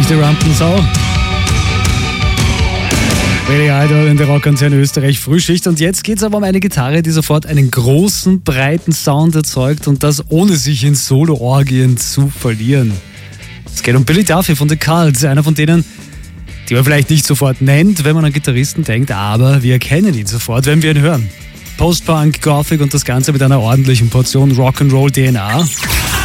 echte Rampensau. Billy Idol in der Rockantenne Österreich Frühschicht. Und jetzt geht es aber um eine Gitarre, die sofort einen großen, breiten Sound erzeugt und das ohne sich in Solo-Orgien zu verlieren. Es geht um Billy Duffy von The Cult, einer von denen, die man vielleicht nicht sofort nennt, wenn man an Gitarristen denkt, aber wir erkennen ihn sofort, wenn wir ihn hören. Post-Punk, Gothic und das Ganze mit einer ordentlichen Portion Rock'n'Roll DNA.